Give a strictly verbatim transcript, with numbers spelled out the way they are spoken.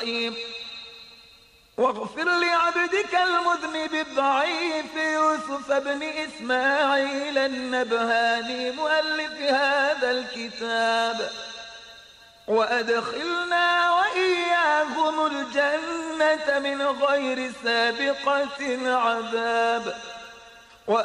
الجحيم. واغفر لعبدك المذنب الضعيف يوسف بن إسماعيل النبهاني مؤلف هذا الكتاب، وأدخلنا وإياهم الجنة من غير سابقة عذاب.